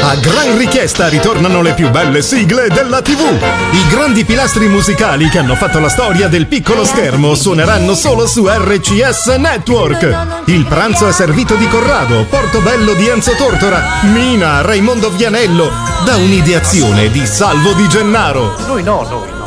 A gran richiesta ritornano le più belle sigle della TV. I grandi pilastri musicali che hanno fatto la storia del piccolo schermo suoneranno solo su RCS Network. Il pranzo è servito di Corrado, Portobello di Enzo Tortora, Mina, Raimondo Vianello, da un'ideazione di Salvo Di Gennaro. Noi.